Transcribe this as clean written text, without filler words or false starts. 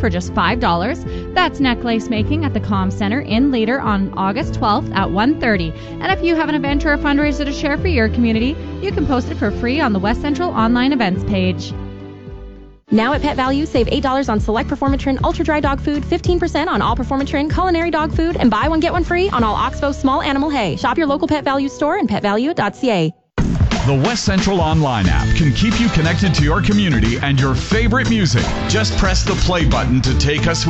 for just $5. That's necklace making at the Comm Center in Leader on August 12th at 1:30. And if you have an event or a fundraiser to share for your community, you can post it for free on the West Central online events page. Now at Pet Value, save $8 on select Performatrin Ultra Dry Dog Food, 15% on all Performatrin Culinary Dog Food, and buy one get one free on all Oxbow Small Animal Hay. Shop your local Pet Value store and petvalue.ca. The West Central Online app can keep you connected to your community and your favorite music. Just press the play button to take us